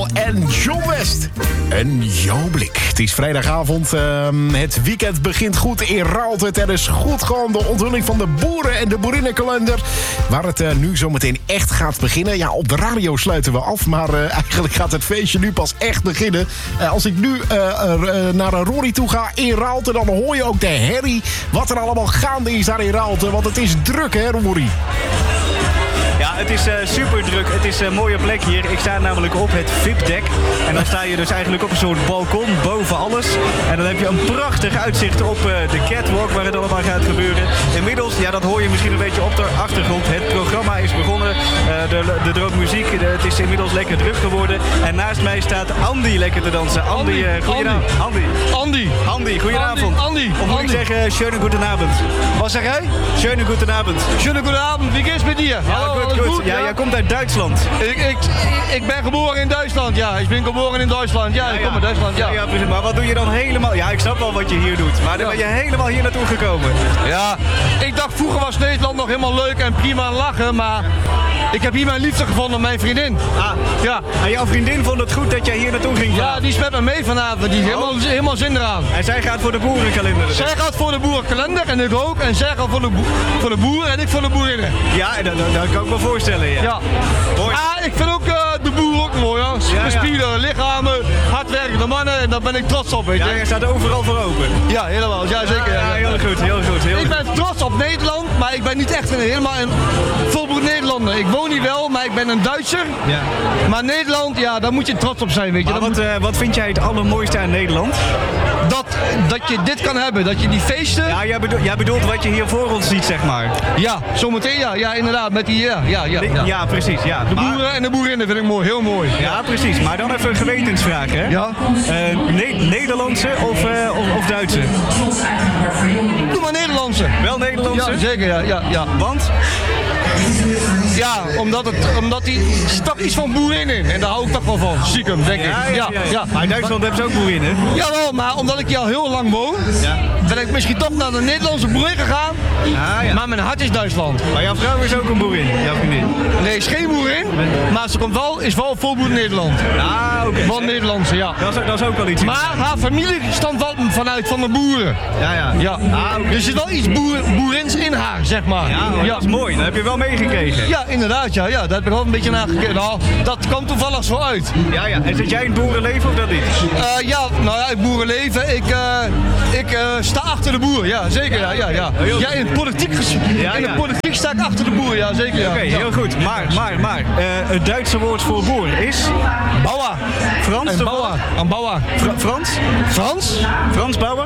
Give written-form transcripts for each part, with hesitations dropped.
En John West. En jouw blik. Het is vrijdagavond. Het weekend begint goed in Raalte. Er is goed gewoon de onthulling van de boeren- en de boerinnenkalender. Waar het nu zometeen echt gaat beginnen. Ja, op de radio sluiten we af. Maar eigenlijk gaat het feestje nu pas echt beginnen. Als ik nu naar een Rory toe ga in Raalte, dan hoor je ook de herrie. Wat er allemaal gaande is daar in Raalte. Want het is druk, hè, Rory? Ja, het is super druk. Het is een mooie plek hier. Ik sta namelijk op het VIP-dek. En dan sta je dus eigenlijk op een soort balkon boven alles. En dan heb je een prachtig uitzicht op de catwalk waar het allemaal gaat gebeuren. Inmiddels, ja, dat hoor je misschien een beetje op de achtergrond. Het programma is begonnen. De droog muziek. Het is inmiddels lekker druk geworden. En naast mij staat Andy lekker te dansen. Andy, goedenavond. Andy, goedenavond. Of moet ik zeggen, schöne guten Abend. Wat zeg jij? Schöne guten Abend. Schöne guten Abend, wie geht's mit dir? Ja, goed. Ja, jij komt uit Duitsland. Ik ben geboren in Duitsland, ja. Ik ben geboren in Duitsland, ja. Ik kom uit Duitsland, ja. Ja, precies. Maar wat doe je dan helemaal? Ja, ik snap wel wat je hier doet. Maar dan ben je helemaal hier naartoe gekomen. Ja, ik dacht vroeger was Nederland nog helemaal leuk en prima en lachen, maar ik heb hier mijn liefde gevonden, mijn vriendin. Ah, ja. En jouw vriendin vond het goed dat jij hier naartoe ging? Ja, die is met me mee vanavond. Die heeft helemaal zin eraan. En zij gaat voor de boerenkalender? Dus. Zij gaat voor de boerenkalender en ik ook. En zij gaat voor de boeren en ik voor de boerinnen. Ja, dat kan ik me voorstellen, ja. Ja. Mooi. Ah, ik vind ook de boer ook mooi, hoor. Gespierde lichamen, hardwerkende mannen en daar ben ik trots op, weet je. Ja, je staat overal voor open. Ja, helemaal. Ja, zeker. Ja, heel goed. Ik ben trots op Nederland, maar ik ben niet echt helemaal een volbloed Nederlander. Ik woon hier wel, maar ik ben een Duitser. Ja. Maar Nederland, ja, daar moet je trots op zijn, weet je. Maar wat vind jij het allermooiste aan Nederland? Dat je dit kan hebben, dat je die feesten... Ja, jij bedoelt wat je hier voor ons ziet, zeg maar. Ja, zometeen ja, inderdaad, met die, Ja, precies, ja. De boeren en de boerinnen vind ik mooi, heel mooi. Ja, precies. Maar dan even een gewetensvraag, hè? Ja. Nederlandse of Duitse? Doe maar Nederlandse. Wel Nederlandse? Ja, zeker, ja. Want? Ja, omdat die stak iets van boerin in. En daar hou ik toch wel van. Stiekem, denk ik. Ja. Maar in Duitsland hebben ze ook boerinnen. Jawel, maar omdat ik hier al heel lang woon, ben ik misschien toch naar de Nederlandse boerin gegaan. Ja. Maar mijn hart is Duitsland. Maar jouw vrouw is ook een boerin, jouw vriendin? Nee, is geen boerin, maar ze is wel volboer Nederland. Ah, oké. Van Nederlandse, ja. Dat is ook wel iets. Maar haar familie stamt wel vanuit van de boeren. Ja. Ah, okay. Er zit wel iets boerins in haar, zeg maar. Ja, dat is mooi. Dat heb je wel meegekregen. Ja, inderdaad, ja. Daar heb ik wel een beetje naar gekeken. Nou, dat kwam toevallig zo uit. Ja. En zit jij in het boerenleven of dat niet? Het boerenleven. Ik sta achter de boer, ja, zeker. Ja. Ja, in de politiek sta ik achter de boer, ja, zeker. Ja. Oké, heel goed. Maar het Duitse woord voor boer is? Bauer. Frans? En Bauer. Een Bauer. Frans? Frans Bauer?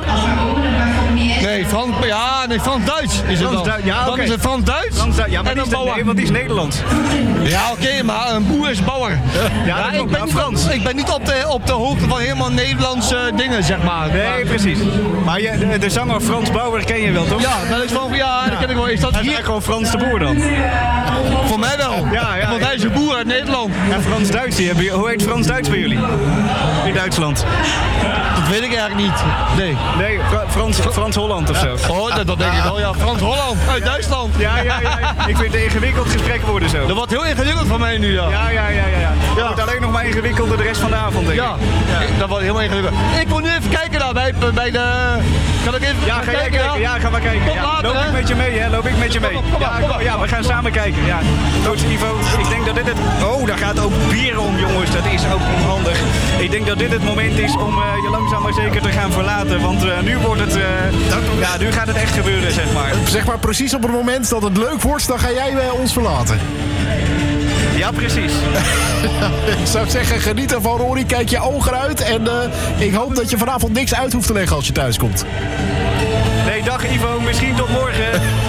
Nee, Frans-Duits is het dan. Ja, Dan is het Frans-Duits. Ja, maar want die is Nederlands. Ja, oké, maar een boer is bouwer. Ja, ik ben niet op de hoogte van helemaal Nederlandse dingen, zeg maar. Nee, precies. Maar de zanger Frans Bauer ken je wel, toch? Ja, dat is van, dat ken ik wel. Is dat hier gewoon Frans de Boer dan? Voor mij wel. Ja. Want hij is een boer uit Nederland. En Frans-Duits, hoe heet Frans-Duits bij jullie? In Duitsland? Dat weet ik eigenlijk niet. Nee, Frans-Holland of zo. Oh, dat denk ik wel, ja. Frans-Holland, uit Duitsland. Ja. Ik vind het een ingewikkeld gesprek worden zo. Dat wordt heel ingewikkeld van mij nu, ja. Ja. Het wordt alleen nog maar ingewikkelder de rest van de avond, denk ik. Ja, dat wordt helemaal ingewikkeld. Ik wil nu even kijken daar bij de... Kan ik even ga jij kijken? Ja, ga maar kijken. Tot later, loop ik met je mee, hè? Ja, we gaan samen kijken. Ja. Coach Ivo, ik denk dat dit het... Oh, daar gaat ook bier om, jongens. Dat is ook onhandig. Ik denk dat dit het moment is om je langzaam maar zeker te gaan verlaten. Want nu wordt het... nu gaat het echt gebeuren, zeg maar. Zeg maar precies op het moment dat het leuk wordt, dan ga jij ons verlaten. Ja, precies. Ik zou zeggen, geniet ervan, Rory. Kijk je ogen uit. En ik hoop dat je vanavond niks uit hoeft te leggen als je thuis komt. Nee, dag Ivo. Misschien tot morgen.